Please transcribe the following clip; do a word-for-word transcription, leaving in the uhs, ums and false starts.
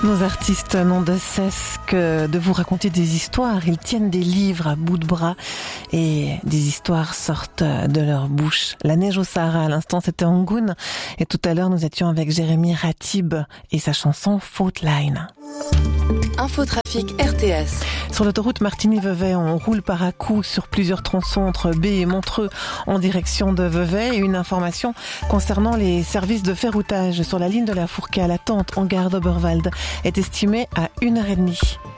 Nos artistes n'ont de cesse que de vous raconter des histoires. Ils tiennent des livres à bout de bras et des histoires sortent de leur bouche. La neige au Sahara, à l'instant, c'était Angoun. Et tout à l'heure, nous étions avec Jérémy Ratib et sa chanson Fault Line. Infotrafic R T S. Sur l'autoroute Martigny-Vevey, on roule par à-coups sur plusieurs tronçons entre B et Montreux en direction de Vevey. Et une information concernant les services de ferroutage sur la ligne de la Fourquée à l'attente en gare d'Oberwald est estimée à une heure et demie.